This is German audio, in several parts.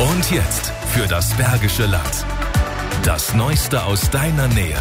Und jetzt für das Bergische Land. Das Neueste aus deiner Nähe.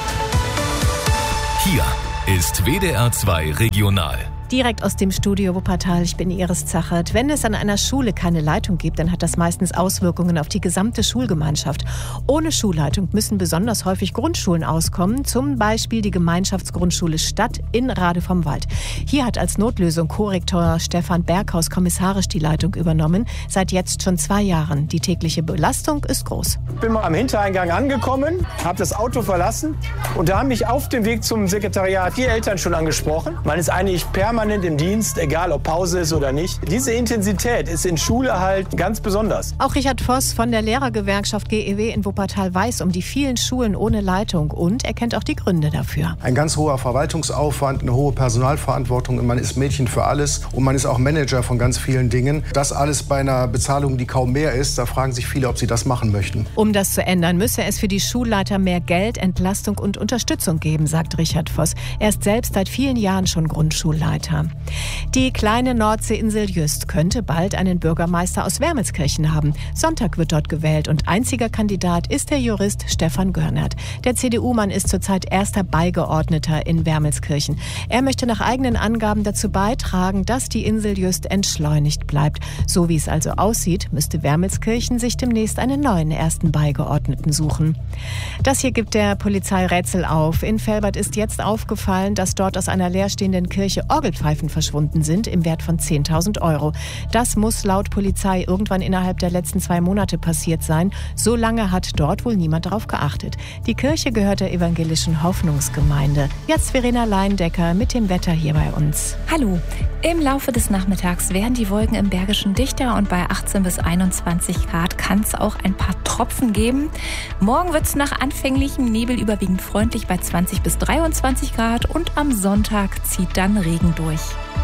Hier ist WDR 2 Regional. Direkt aus dem Studio Wuppertal, ich bin Iris Zachert. Wenn es an einer Schule keine Leitung gibt, dann hat das meistens Auswirkungen auf die gesamte Schulgemeinschaft. Ohne Schulleitung müssen besonders häufig Grundschulen auskommen, zum Beispiel die Gemeinschaftsgrundschule Stadt in Rade vom Wald. Hier hat als Notlösung Co-Rektor Stefan Berghaus kommissarisch die Leitung übernommen, seit jetzt schon 2 Jahren. Die tägliche Belastung ist groß. Ich bin mal am Hintereingang angekommen, habe das Auto verlassen und da haben mich auf dem Weg zum Sekretariat die Eltern schon angesprochen. Man ist eigentlich permanent im Dienst, egal ob Pause ist oder nicht. Diese Intensität ist in Schule halt ganz besonders. Auch Richard Voss von der Lehrergewerkschaft GEW in Wuppertal weiß um die vielen Schulen ohne Leitung und er kennt auch die Gründe dafür. Ein ganz hoher Verwaltungsaufwand, eine hohe Personalverantwortung. Man ist Mädchen für alles und man ist auch Manager von ganz vielen Dingen. Das alles bei einer Bezahlung, die kaum mehr ist. Da fragen sich viele, ob sie das machen möchten. Um das zu ändern, müsse es für die Schulleiter mehr Geld, Entlastung und Unterstützung geben, sagt Richard Voss. Er ist selbst seit vielen Jahren schon Grundschulleiter. Die kleine Nordseeinsel Jüst könnte bald einen Bürgermeister aus Wermelskirchen haben. Sonntag wird dort gewählt und einziger Kandidat ist der Jurist Stefan Görnert. Der CDU-Mann ist zurzeit erster Beigeordneter in Wermelskirchen. Er möchte nach eigenen Angaben dazu beitragen, dass die Insel Jüst entschleunigt bleibt. So wie es also aussieht, müsste Wermelskirchen sich demnächst einen neuen ersten Beigeordneten suchen. Das hier gibt der Polizei Rätsel auf. In Velbert ist jetzt aufgefallen, dass dort aus einer leerstehenden Kirche Orgelpfeifen verschwunden sind im Wert von 10.000 €. Das muss laut Polizei irgendwann innerhalb der letzten 2 Monate passiert sein. So lange hat dort wohl niemand darauf geachtet. Die Kirche gehört der evangelischen Hoffnungsgemeinde. Jetzt Verena Leindecker mit dem Wetter hier bei uns. Hallo. Im Laufe des Nachmittags werden die Wolken im Bergischen dichter und bei 18 bis 21 Grad kann es auch ein paar Tropfen geben. Morgen wird es nach anfänglichem Nebel überwiegend freundlich bei 20 bis 23 Grad und am Sonntag zieht dann Regen durch.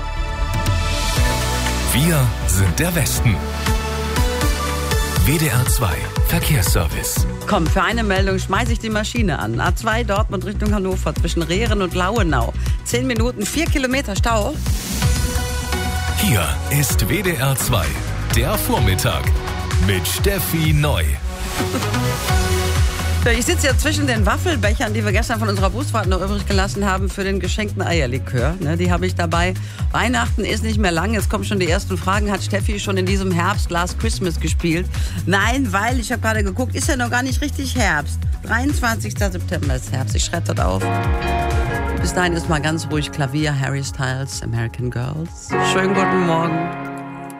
Wir sind der Westen. WDR 2 Verkehrsservice. Komm, für eine Meldung schmeiße ich die Maschine an. A2 Dortmund Richtung Hannover zwischen Rehren und Lauenau. 10 Minuten, 4 Kilometer Stau. Hier ist WDR 2, der Vormittag mit Steffi Neu. Ich sitze ja zwischen den Waffelbechern, die wir gestern von unserer Busfahrt noch übrig gelassen haben für den geschenkten Eierlikör. Die habe ich dabei. Weihnachten ist nicht mehr lang. Jetzt kommen schon die ersten Fragen. Hat Steffi schon in diesem Herbst Last Christmas gespielt? Nein, weil, ich habe gerade geguckt, ist ja noch gar nicht richtig Herbst. 23. September ist Herbst. Ich schreibe das auf. Bis dahin ist mal ganz ruhig Klavier, Harry Styles, American Girls. Schönen guten Morgen.